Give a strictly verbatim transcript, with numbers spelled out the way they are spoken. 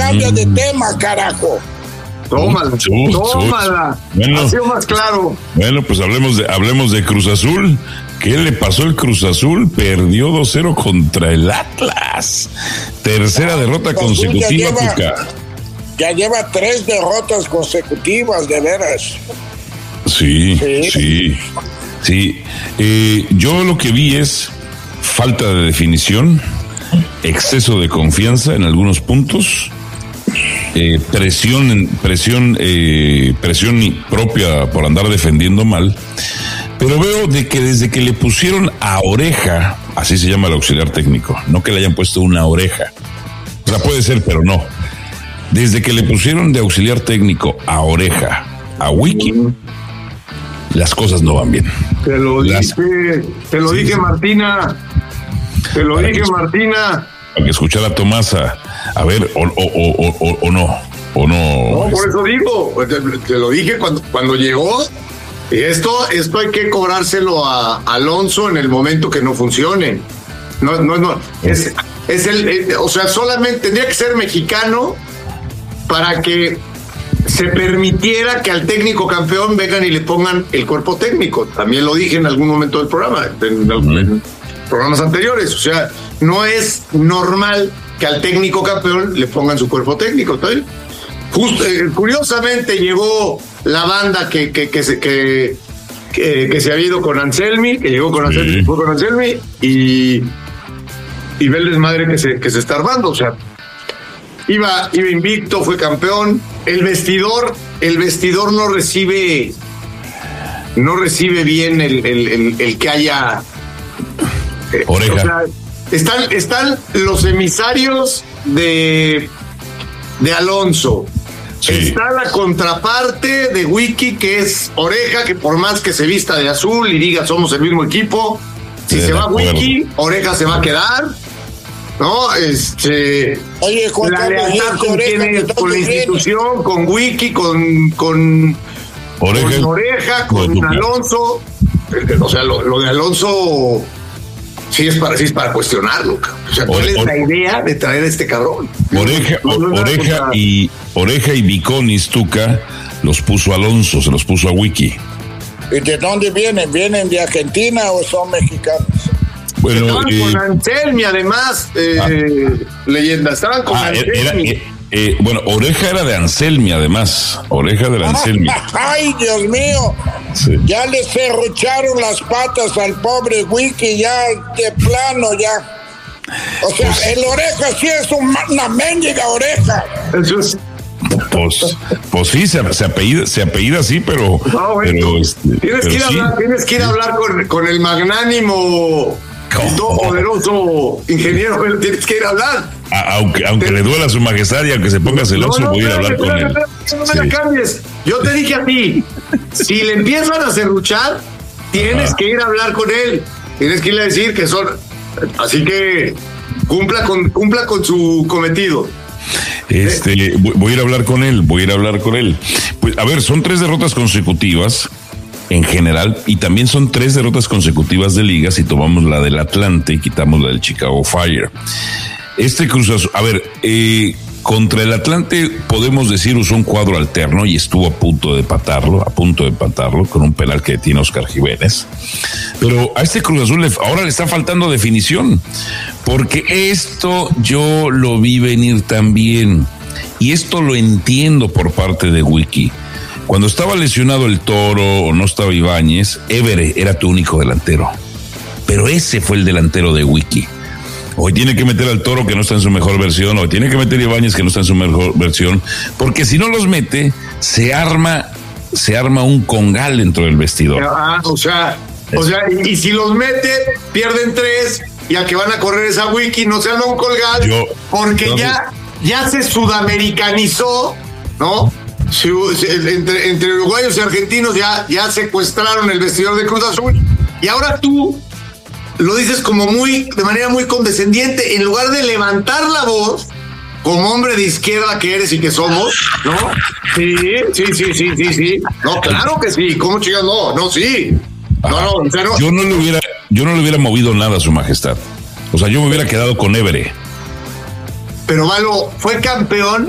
cambia mm. de tema, carajo. Tómala, Sus, tómala. sus. Bueno, ha sido más claro. Bueno, pues hablemos de, hablemos de Cruz Azul. ¿Qué le pasó al Cruz Azul? Perdió dos cero contra el Atlas. Tercera derrota Cruz Azul consecutiva, ya lleva- Tuca. Ya lleva tres derrotas consecutivas, de veras. Sí, Sí. sí, sí. Eh, yo lo que vi es falta de definición, exceso de confianza en algunos puntos, eh, presión, presión, eh, presión propia por andar defendiendo mal. Pero veo de que desde que le pusieron a Oreja, así se llama el auxiliar técnico, no que le hayan puesto una oreja. O sea, puede ser, pero no. Desde que le pusieron de auxiliar técnico a Oreja, a Wiki, las cosas no van bien. Te lo Las- dije, te lo Sí, dije, sí. Martina. Te lo Para dije, que- Martina. Para que escuchara a Tomasa, a ver, o, o, o, o, o no, o no. No, por eso digo, te, te lo dije cuando, cuando llegó. Y esto, esto hay que cobrárselo a Alonso en el momento que no funcione. No, no, no. Es, es el, eh, o sea, solamente tendría que ser mexicano para que se permitiera que al técnico campeón vengan y le pongan el cuerpo técnico. También lo dije en algún momento del programa, en, en programas anteriores. O sea, no es normal que al técnico campeón le pongan su cuerpo técnico. ¿Está bien? Justo, eh, curiosamente llegó la banda que, que, que, se, que, que, que se había ido con Anselmi, que llegó con Anselmi, Sí. fue con Anselmi, y, y ve el desmadre que se, que se está armando. O sea, iba, iba invicto, fue campeón. El vestidor, el vestidor no recibe, no recibe bien el, el, el, el que haya. eh, Oreja. o sea, están, están los emisarios de, de Alonso. Sí. Está la contraparte de Wiki, que es Oreja, que por más que se vista de azul y diga somos el mismo equipo, si Sí, se de va acuerdo. Wiki, Oreja se va a quedar. ¿No? Este. Oye, Juan La Carlos, ¿y lealtad este con, Oreja quién de es, con la dónde viene? institución, con Wiki, con, con, Oreja, con Oreja, con Tuca. Alonso. O sea, lo, lo de Alonso sí es para, sí es para cuestionarlo. cabrón. O sea, ¿cuál Ore- es la ore- idea de traer a este cabrón? Oreja, No, no, no, Oreja no, y Oreja y Viconis Tuca los puso Alonso, se los puso a Wiki. ¿Y de dónde vienen? ¿Vienen de Argentina o son mexicanos? Bueno, Estaban eh, con Anselmi, además, eh, leyenda. Estaban con ah, era, Anselmi. eh, eh, bueno, Oreja era de Anselmi, además. Oreja de Anselmi. Ay, Dios mío. Sí. Ya le serrucharon las patas al pobre Wiki, ya de plano, ya. O sea, Pues- el Oreja sí es un- una mendiga oreja. Eso es- Pues, pues sí, se, se apellida, se apellida así, pero, No, bueno, pero, este, tienes, pero que ir a sí. hablar, tienes que ir a hablar con, con el magnánimo y todopoderoso ingeniero, pero tienes que ir a hablar. A- aunque, aunque le duela a su majestad y aunque se ponga celoso, voy a ir a hablar con él. espérate, espérate, no me Sí. la cambies. Yo te dije a ti, si le empiezan a serruchar, tienes Ajá. que ir a hablar con él. Tienes que ir a decir que son. Así que cumpla con, cumpla con su cometido. Este, voy, voy a ir a hablar con él, voy a ir a hablar con él. Pues, a ver, son tres derrotas consecutivas en general y también son tres derrotas consecutivas de liga si tomamos la del Atlante y quitamos la del Chicago Fire. Este Cruz Azul, a ver, eh, contra el Atlante podemos decir usó un cuadro alterno y estuvo a punto de empatarlo, a punto de empatarlo con un penal que tiene Oscar Jiménez. Pero a este Cruz Azul le, ahora le está faltando definición, porque esto yo lo vi venir también y esto lo entiendo por parte de Wiki. Cuando estaba lesionado el Toro o no estaba Ibáñez, Évere era tu único delantero, pero ese fue el delantero de Wiki. Hoy tiene que meter al Toro que no está en su mejor versión, hoy tiene que meter a Ibáñez que no está en su mejor versión, porque si no los mete, se arma, se arma un congal dentro del vestidor. Ah, o sea, o sea, y, y si los mete, pierden tres, y al que van a correr es a Wiki, no se anda un colgal, Yo- porque yo- ya, ya se sudamericanizó, ¿no? Se- se- entre, entre uruguayos y argentinos ya, ya secuestraron el vestidor de Cruz Azul, y ahora tú lo dices como muy, de manera muy condescendiente, en lugar de levantar la voz, como hombre de izquierda que eres y que somos, ¿no? Sí, sí, sí, sí, sí, sí. No, claro que sí. ¿Cómo chicas? No, no, sí. No, no, o sea, no. Yo no le hubiera, yo no le hubiera movido nada a su majestad. O sea, yo me hubiera quedado con Évere. Pero Valo fue campeón